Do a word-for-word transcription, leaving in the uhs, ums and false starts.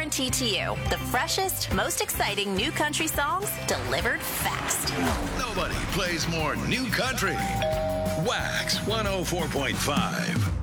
guarantee to you the freshest, most exciting new country songs delivered fast. Nobody plays more new country. Wax one oh four point five.